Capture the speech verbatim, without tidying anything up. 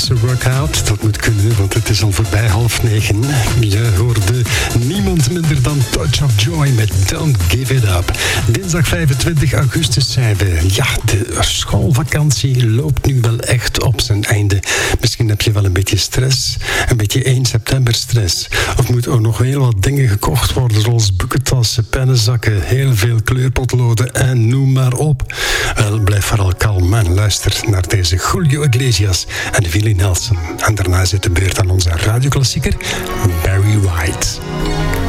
tussen Workout. Dat moet kunnen, want het is al voorbij half negen. Je hoorde niemand minder dan Touch of Joy met Don't Give It Up. Dinsdag vijfentwintig augustus zijn we. Ja, de schoolvakantie loopt nu wel echt op zijn einde. Misschien heb je wel een beetje stress. Een beetje één september stress. Of moet ook nog heel wat dingen gekocht worden, zoals boekentassen, pennenzakken, heel veel kleurpotloden en noem maar op. Wel, blijf vooral kalm en luister naar deze Julio Iglesias en Willie Nelson. En daarna zit de beurt aan onze radioklassieker Barry White.